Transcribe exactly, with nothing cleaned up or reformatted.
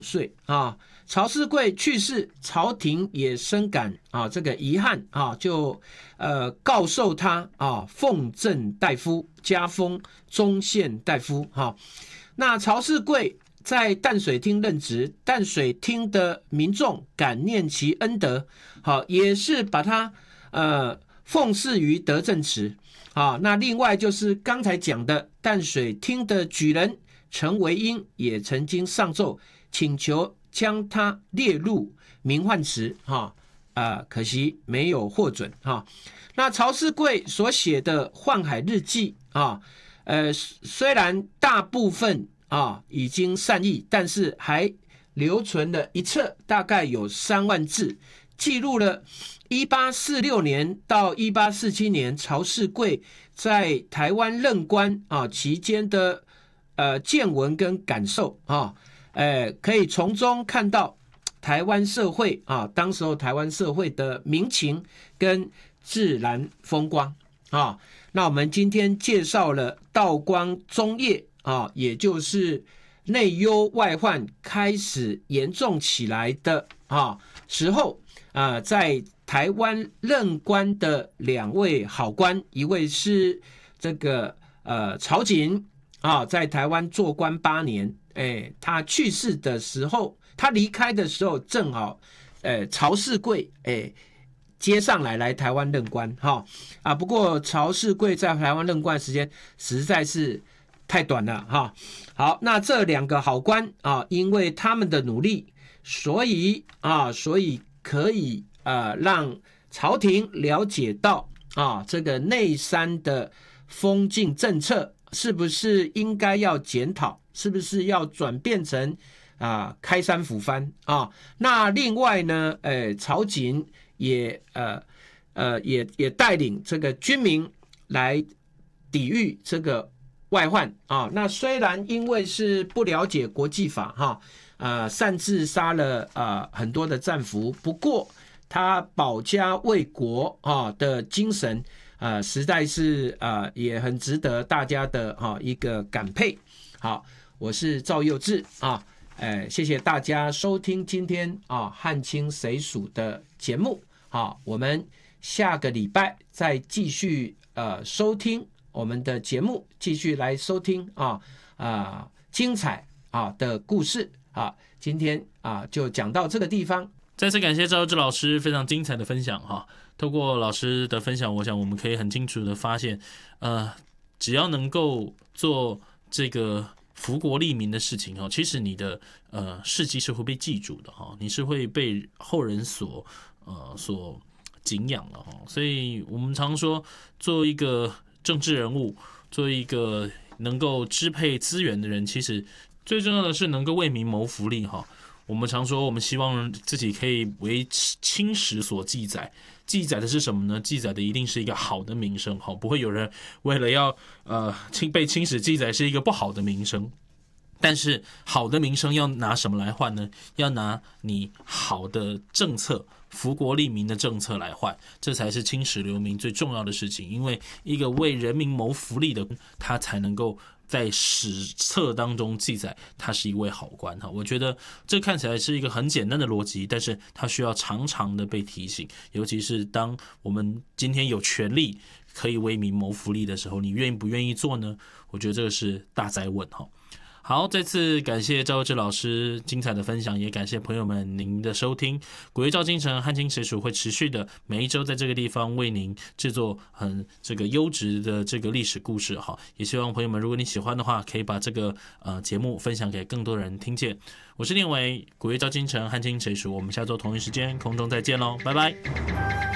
岁啊。曹世贵去世，朝廷也深感啊这个遗憾啊，就呃告授他啊奉正大夫，加封中宪大夫哈、啊。那曹世贵在淡水厅任职，淡水厅的民众感念其恩德，好、啊，也是把他呃奉祀于德政祠啊。那另外就是刚才讲的淡水厅的举人陈维英也曾经上奏请求将他列入名唤词哈，呃，可惜没有获准哈。那曹世贵所写的《宦海日记》啊，呃，虽然大部分啊已经散佚，但是还留存了一册，大概有三万字，记录了一八四六年到一八四七年曹世贵在台湾任官啊期间的呃见闻跟感受啊。呃，可以从中看到台湾社会啊，当时候台湾社会的民情跟自然风光啊。那我们今天介绍了道光中叶啊，也就是内忧外患开始严重起来的啊时候啊，在台湾任官的两位好官，一位是这个呃曹瑾啊，在台湾做官八年。哎，他去世的时候，他离开的时候，正好，呃，曹世贵哎接上来来台湾任官哈啊。不过曹世贵在台湾任官的时间实在是太短了哈。好，那这两个好官啊，因为他们的努力，所以啊，所以可以呃让朝廷了解到啊，这个内山的封禁政策是不是应该要检讨。是不是要转变成啊开山抚番啊？那另外呢，呃，曹瑾也呃呃也也带领这个军民来抵御这个外患啊。那虽然因为是不了解国际法哈，呃，擅自杀了呃很多的战俘，不过他保家卫国啊的精神啊、呃，实在是啊、呃、也很值得大家的哈、啊、一个感佩。好。我是赵佑志啊，呃，谢谢大家收听今天啊汉清谁属的节目。好，我们下个礼拜再继续呃收听我们的节目，继续来收听啊啊精彩啊的故事啊。今天啊就讲到这个地方。 再次感谢赵佑志老师非常精彩的分享哈。透过老师的分享，我想我们可以很清楚的发现，呃，只要能够做这个。福国利民的事情哈，其实你的呃事迹是会被记住的哈，你是会被后人所呃所敬仰的哈。所以我们常说，做一个政治人物，做一个能够支配资源的人，其实最重要的是能够为民谋福利哈。我们常说，我们希望自己可以为清史所记载，记载的是什么呢？记载的一定是一个好的名声，不会有人为了要呃被清史记载是一个不好的名声。但是好的名声要拿什么来换呢？要拿你好的政策，福国利民的政策来换，这才是青史留名最重要的事情。因为一个为人民谋福利的，他才能够在史册当中记载他是一位好官。我觉得这看起来是一个很简单的逻辑，但是它需要常常的被提醒，尤其是当我们今天有权利可以为民谋福利的时候，你愿不愿意做呢？我觉得这个是大哉问。好，再次感谢赵佑志老师精彩的分享，也感谢朋友们您的收听。古月照京城汉清谁属会持续的每一周在这个地方为您制作很这个优质的这个历史故事哈，也希望朋友们如果你喜欢的话，可以把这个呃节目分享给更多人听见。我是念伟，古月照京城汉清谁属，我们下周同一时间空中再见喽，拜拜。